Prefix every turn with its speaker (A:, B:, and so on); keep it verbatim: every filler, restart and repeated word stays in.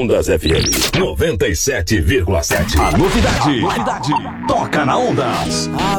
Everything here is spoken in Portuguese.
A: Ondas F M noventa e sete vírgula sete.
B: A novidade, novidade, toca na Ondas.